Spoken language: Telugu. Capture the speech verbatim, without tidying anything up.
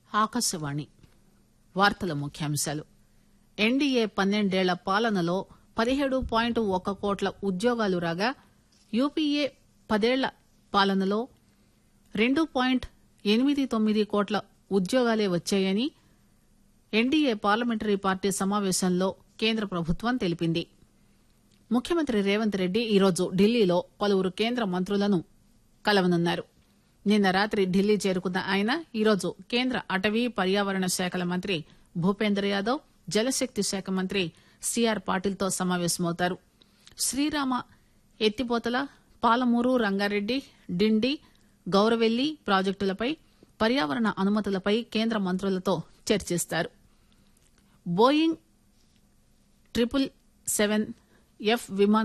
ఆకాశవాణి వార్తల ముఖ్యాంశాలు. ఎన్డీఏ పన్నెండేళ్ల పాలనలో పదిహేడు పాయింట్ ఒక్క కోట్ల ఉద్యోగాలు రాగా యూపీఏ పదేళ్ల పాలనలో రెండు పాయింట్ ఎనిమిది తొమ్మిది కోట్ల ఉద్యోగాలే వచ్చాయని ఎన్డీఏ పార్లమెంటరీ పార్టీ సమావేశంలో కేంద్ర ప్రభుత్వం తెలిపింది. ముఖ్యమంత్రి రేవంత్ రెడ్డి ఈరోజు ఢిల్లీలో పలువురు కేంద్ర మంత్రులను కలవనున్నారు. నిన్న రాత్రి ఢిల్లీ చేరుకున్న ఆయన ఈరోజు కేంద్ర అటవీ పర్యావరణ శాఖల మంత్రి భూపేందర్ యాదవ్, జలశక్తి శాఖ మంత్రి సిఆర్ పాటిల్ తో సమావేశమవుతారు. శ్రీరామ ఎత్తిపోతల, పాలమూరు రంగారెడ్డి, డిండి, గౌరవెల్లి ప్రాజెక్టులపై పర్యావరణ అనుమతులపై కేంద్ర మంత్రులతో చర్చిస్తారు. బోయింగ్ ట్రిపుల్ సెవెన్ ఎఫ్ విమాన